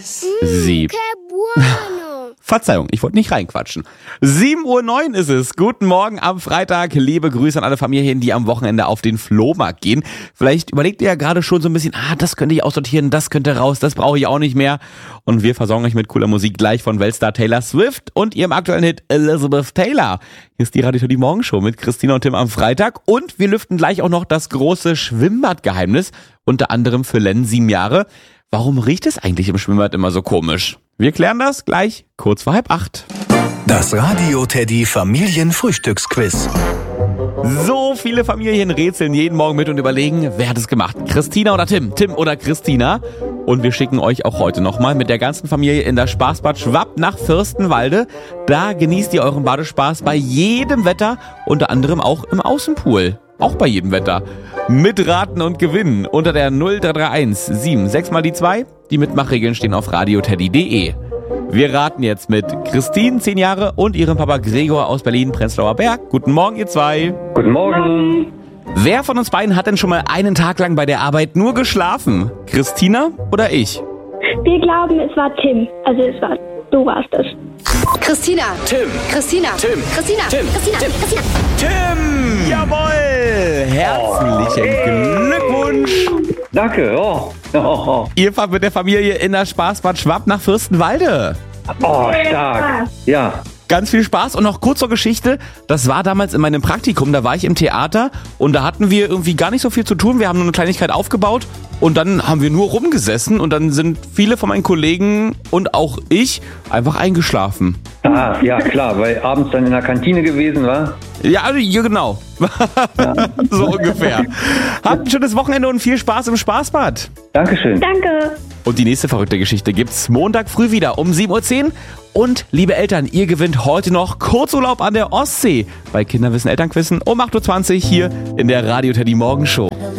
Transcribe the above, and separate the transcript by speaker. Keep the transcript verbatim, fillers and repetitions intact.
Speaker 1: Sie. Verzeihung, ich wollte nicht reinquatschen. sieben Uhr neun ist es. Guten Morgen am Freitag. Liebe Grüße an alle Familien, die am Wochenende auf den Flohmarkt gehen. Vielleicht überlegt ihr ja gerade schon so ein bisschen, ah, das könnte ich aussortieren, das könnte raus, das brauche ich auch nicht mehr. Und wir versorgen euch mit cooler Musik gleich von Weltstar Taylor Swift und ihrem aktuellen Hit Elizabeth Taylor. Hier ist die Radio die Morgenshow mit Christina und Tim am Freitag. Und wir lüften gleich auch noch das große Schwimmbadgeheimnis, unter anderem für Len, sieben Jahre. Warum riecht es eigentlich im Schwimmbad immer so komisch? Wir klären das gleich kurz vor halb acht.
Speaker 2: Das Radio Teddy Familienfrühstücksquiz.
Speaker 1: So viele Familien rätseln jeden Morgen mit und überlegen, wer hat es gemacht? Christina oder Tim? Tim oder Christina? Und wir schicken euch auch heute nochmal mit der ganzen Familie in das Spaßbad Schwapp nach Fürstenwalde. Da genießt ihr euren Badespaß bei jedem Wetter, unter anderem auch im Außenpool. Auch bei jedem Wetter. Mitraten und gewinnen unter der null drei drei eins sieben sechs mal die zwei. Die Mitmachregeln stehen auf radioteddy punkt de. Wir raten jetzt mit Christine, zehn Jahre, und ihrem Papa Gregor aus Berlin-Prenzlauer Berg. Guten Morgen, ihr zwei.
Speaker 3: Guten Morgen.
Speaker 1: Wer von uns beiden hat denn schon mal einen Tag lang bei der Arbeit nur geschlafen? Christina oder ich?
Speaker 4: Wir glauben, es war Tim. Also es war, du warst es.
Speaker 5: Christina.
Speaker 3: Tim.
Speaker 5: Christina.
Speaker 3: Tim.
Speaker 5: Christina.
Speaker 3: Tim.
Speaker 5: Christina.
Speaker 3: Tim.
Speaker 5: Christina.
Speaker 1: Tim! Jawohl! Herzlichen Glückwunsch!
Speaker 3: Danke. Oh. Oh, oh.
Speaker 1: Ihr fahrt mit der Familie in das Spaßbad Schwapp nach Fürstenwalde.
Speaker 3: Oh, stark. Ja.
Speaker 1: Ganz viel Spaß und noch kurz zur Geschichte. Das war damals in meinem Praktikum, da war ich im Theater und da hatten wir irgendwie gar nicht so viel zu tun. Wir haben nur eine Kleinigkeit aufgebaut und dann haben wir nur rumgesessen und dann sind viele von meinen Kollegen und auch ich einfach eingeschlafen.
Speaker 3: Ah, ja klar, weil abends dann in der Kantine gewesen war.
Speaker 1: Ja, ja genau. Ja. So ungefähr. Habt ein schönes Wochenende und viel Spaß im Spaßbad.
Speaker 3: Dankeschön.
Speaker 4: Danke.
Speaker 1: Und die nächste verrückte Geschichte gibt's Montag früh wieder um sieben Uhr zehn. Und liebe Eltern, ihr gewinnt heute noch Kurzurlaub an der Ostsee bei Kinderwissen Elternquissen um acht Uhr zwanzig hier in der Radio Teddy Morgenshow.